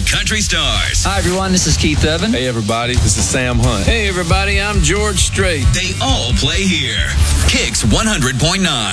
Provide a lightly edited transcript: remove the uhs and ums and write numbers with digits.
country stars. Hi, everyone. This is Keith Urban. Hey, everybody. This is Sam Hunt. Hey, everybody. I'm George Strait. They all play here. Kicks 100.9.